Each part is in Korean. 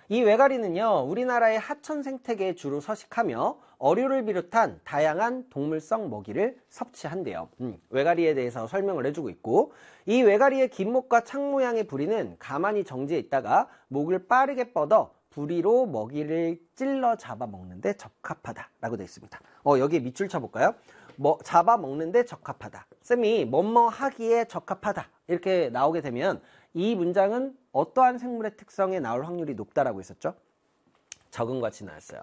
이 외가리는요, 우리나라의 하천 생태계에 주로 서식하며 어류를 비롯한 다양한 동물성 먹이를 섭취한대요. 외가리에 대해서 설명을 해주고 있고, 이 외가리의 긴 목과 창 모양의 부리는 가만히 정지해 있다가 목을 빠르게 뻗어 부리로 먹이를 찔러 잡아먹는데 적합하다라고 되어 있습니다. 여기에 밑줄 쳐볼까요? 잡아먹는데 적합하다. 쌤이 뭐뭐 하기에 적합하다 이렇게 나오게 되면 이 문장은 어떠한 생물의 특성에 나올 확률이 높다라고 했었죠? 적응과 진화였어요.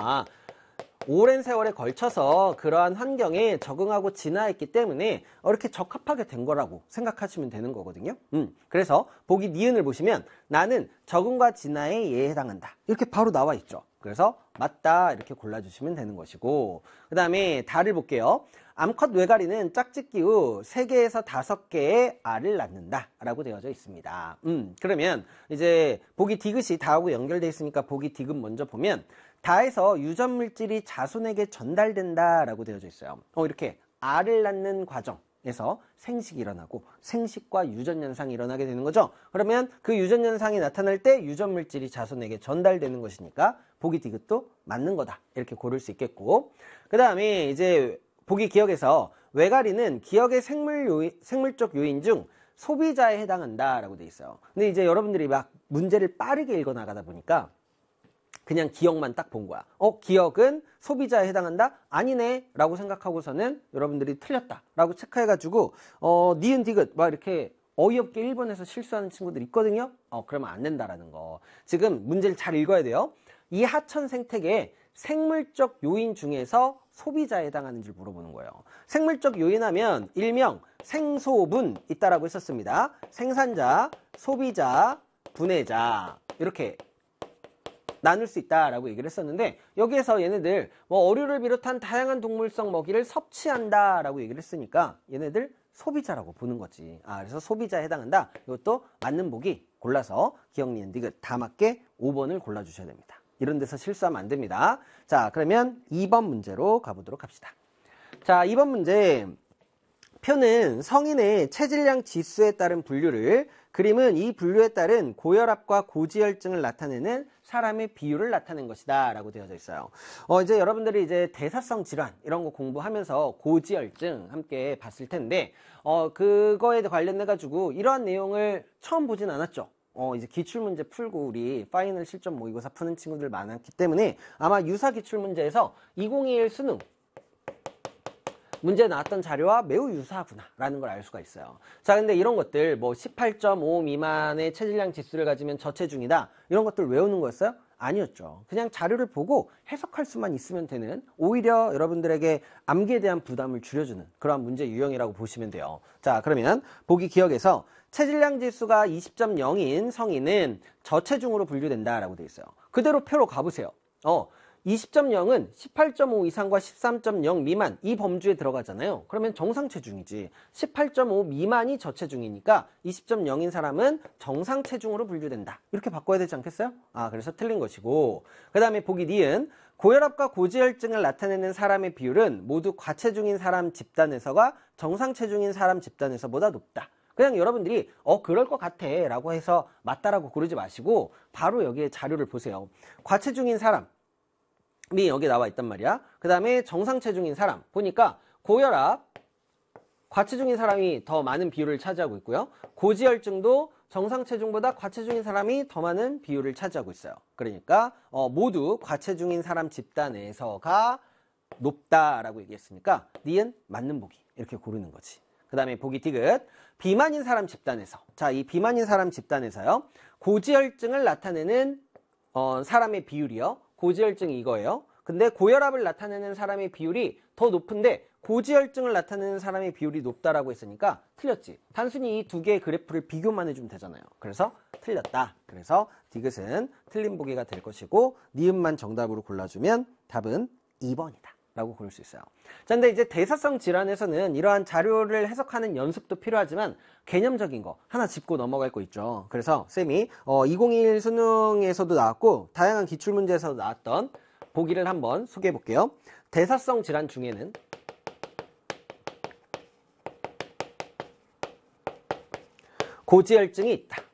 오랜 세월에 걸쳐서 그러한 환경에 적응하고 진화했기 때문에 이렇게 적합하게 된 거라고 생각하시면 되는 거거든요. 그래서 보기 니은을 보시면 나는 적응과 진화에 해당한다. 이렇게 바로 나와 있죠. 그래서 맞다 이렇게 골라주시면 되는 것이고, 그 다음에 달을 볼게요. 암컷 외가리는 짝짓기 후 3개에서 5개의 알을 낳는다 라고 되어져 있습니다. 그러면 이제 보기 디귿이 다하고 연결되어 있으니까 보기 디귿 먼저 보면 다에서 유전물질이 자손에게 전달된다 라고 되어져 있어요. 이렇게 알을 낳는 과정에서 생식이 일어나고 생식과 유전현상이 일어나게 되는 거죠. 그러면 그 유전현상이 나타날 때 유전물질이 자손에게 전달되는 것이니까 보기 디귿도 맞는 거다 이렇게 고를 수 있겠고, 그 다음에 이제 보기 기억에서 외가리는 기억의 생물적 요인 중 소비자에 해당한다 라고 되어 있어요. 근데 이제 여러분들이 막 문제를 빠르게 읽어 나가다 보니까 그냥 기억만 딱 본 거야. 기억은 소비자에 해당한다? 아니네 라고 생각하고서는 여러분들이 틀렸다 라고 체크해가지고 니은 디귿 막 이렇게 어이없게 1번에서 실수하는 친구들 있거든요. 그러면 안 된다라는 거. 지금 문제를 잘 읽어야 돼요. 이 하천 생태계에 생물적 요인 중에서 소비자에 해당하는지 물어보는 거예요. 생물적 요인하면 일명 생소분 있다라고 했었습니다. 생산자, 소비자, 분해자 이렇게 나눌 수 있다라고 얘기를 했었는데, 여기에서 얘네들 어류를 비롯한 다양한 동물성 먹이를 섭취한다라고 얘기를 했으니까 얘네들 소비자라고 보는 거지. 그래서 소비자에 해당한다. 이것도 맞는 보기 골라서 기억, 니은, 디귿 다 맞게 5번을 골라주셔야 됩니다. 이런 데서 실수하면 안 됩니다. 자, 그러면 2번 문제로 가보도록 합시다. 자, 2번 문제. 표는 성인의 체질량 지수에 따른 분류를, 그림은 이 분류에 따른 고혈압과 고지혈증을 나타내는 사람의 비율을 나타낸 것이다 라고 되어져 있어요. 이제 여러분들이 이제 대사성 질환 이런 거 공부하면서 고지혈증 함께 봤을 텐데 그거에 관련해 가지고 이러한 내용을 처음 보진 않았죠. 이제 기출문제 풀고 우리 파이널 실전 모의고사 푸는 친구들 많았기 때문에 아마 유사 기출문제에서 2021 수능 문제 나왔던 자료와 매우 유사하구나 라는 걸 알 수가 있어요. 자, 근데 이런 것들 18.5 미만의 체질량 지수를 가지면 저체중이다 이런 것들 외우는 거였어요? 아니었죠. 그냥 자료를 보고 해석할 수만 있으면 되는, 오히려 여러분들에게 암기에 대한 부담을 줄여주는 그러한 문제 유형이라고 보시면 돼요. 자, 그러면 보기 기억에서 체질량 지수가 20.0인 성인은 저체중으로 분류된다 라고 되어 있어요. 그대로 표로 가보세요. 20.0은 18.5 이상과 13.0 미만 이 범주에 들어가잖아요. 그러면 정상 체중이지. 18.5 미만이 저체중이니까 20.0인 사람은 정상 체중으로 분류된다. 이렇게 바꿔야 되지 않겠어요? 그래서 틀린 것이고, 그 다음에 보기 니은 고혈압과 고지혈증을 나타내는 사람의 비율은 모두 과체중인 사람 집단에서가 정상 체중인 사람 집단에서보다 높다. 그냥 여러분들이 그럴 것 같아 라고 해서 맞다라고 고르지 마시고 바로 여기에 자료를 보세요. 과체중인 사람 이 여기 나와 있단 말이야. 그 다음에 정상 체중인 사람 보니까 고혈압, 과체중인 사람이 더 많은 비율을 차지하고 있고요. 고지혈증도 정상 체중보다 과체중인 사람이 더 많은 비율을 차지하고 있어요. 그러니까 모두 과체중인 사람 집단에서가 높다라고 얘기했으니까 니은 맞는 보기 이렇게 고르는 거지. 그 다음에 보기 디귿 비만인 사람 집단에서, 자, 이 비만인 사람 집단에서요 고지혈증을 나타내는 사람의 비율이요. 고지혈증이 이거예요. 근데 고혈압을 나타내는 사람의 비율이 더 높은데 고지혈증을 나타내는 사람의 비율이 높다라고 했으니까 틀렸지. 단순히 이 두 개의 그래프를 비교만 해주면 되잖아요. 그래서 틀렸다. 그래서 디귿은 틀린 보기가 될 것이고 니은만 정답으로 골라주면 답은 2번이다 라고 고를 수 있어요. 자, 근데 이제 대사성 질환에서는 이러한 자료를 해석하는 연습도 필요하지만 개념적인 거 하나 짚고 넘어갈 거 있죠. 그래서 쌤이 2021 수능에서도 나왔고 다양한 기출문제에서도 나왔던 보기를 한번 소개해 볼게요. 대사성 질환 중에는 고지혈증이 있다.